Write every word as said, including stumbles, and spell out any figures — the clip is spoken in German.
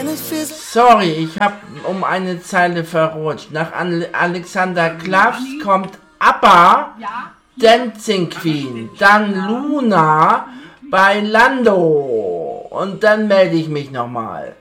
Sorry, ich habe um eine Zeile verrutscht. Nach Alexander Klavs kommt ABBA, Dancing Queen, dann Luna bei Lando und dann melde ich mich nochmal.